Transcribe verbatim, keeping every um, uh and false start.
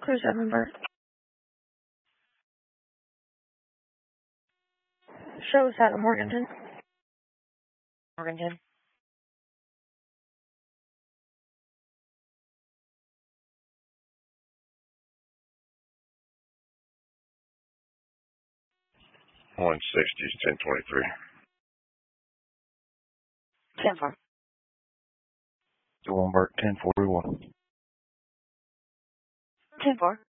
Crew seven, Bert. Show us out of Morganton. Morganton. one sixty is ten twenty-three. ten four. Go on, Bert, ten forty-one. ten four.